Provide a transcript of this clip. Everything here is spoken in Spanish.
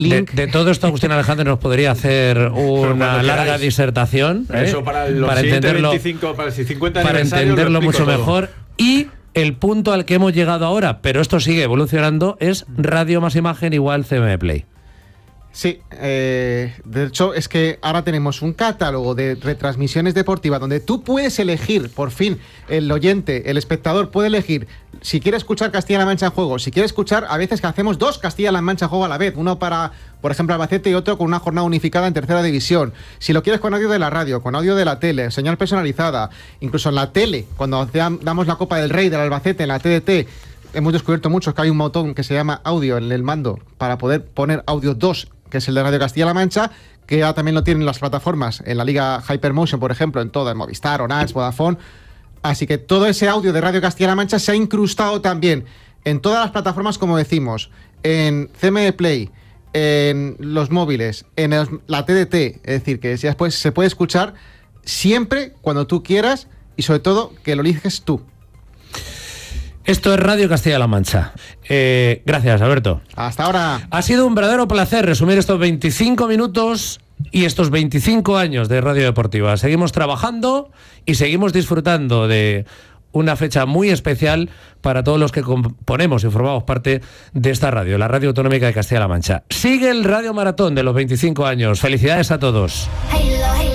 link. De todo esto, Agustín Alejandro nos podría hacer una larga disertación. Eso para los entenderlo, 25, para el 50 para entenderlo mucho todo mejor. Y el punto al que hemos llegado ahora, pero esto sigue evolucionando, es radio más imagen igual CM Play. Sí, de hecho es que ahora tenemos un catálogo de retransmisiones deportivas donde tú puedes elegir, por fin, el oyente, el espectador puede elegir si quiere escuchar Castilla-La Mancha en juego, si quiere escuchar, a veces que hacemos 2 Castilla-La Mancha en juego a la vez, uno para, por ejemplo, Albacete y otro con una jornada unificada en tercera división. Si lo quieres con audio de la radio, con audio de la tele, señal personalizada, incluso en la tele, cuando damos la Copa del Rey del Albacete en la TDT, hemos descubierto mucho que hay un botón que se llama audio en el mando para poder poner audio 2, que es el de Radio Castilla-La Mancha, que ya también lo tienen las plataformas en la Liga Hypermotion, por ejemplo, en todas, Movistar, Orange, Vodafone. Así que todo ese audio de Radio Castilla-La Mancha se ha incrustado también en todas las plataformas, como decimos, en CME Play, en los móviles, en la TDT, es decir, que después se puede escuchar siempre, cuando tú quieras, y sobre todo que lo eliges tú. Esto es Radio Castilla-La Mancha. Gracias, Alberto. Hasta ahora. Ha sido un verdadero placer resumir estos 25 minutos y estos 25 años de Radio Deportiva. Seguimos trabajando y seguimos disfrutando de una fecha muy especial para todos los que componemos y formamos parte de esta radio, la Radio Autonómica de Castilla-La Mancha. Sigue el Radio Maratón de los 25 años. Felicidades a todos.